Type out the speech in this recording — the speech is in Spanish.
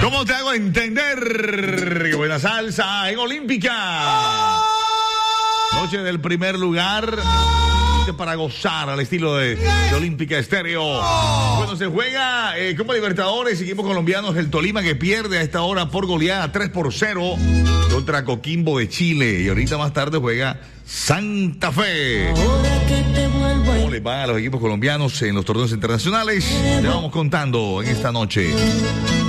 ¿Cómo te hago entender? ¡Qué buena salsa en Olímpica! Noche del primer lugar para gozar al estilo de Olímpica Estéreo. Bueno, se juega Copa Libertadores, equipo colombianos, el Tolima, que pierde a esta hora por goleada 3-0 contra Coquimbo de Chile. Y ahorita más tarde juega Santa Fe. ¿Cómo les va a los equipos colombianos en los torneos internacionales? Te vamos contando en esta noche.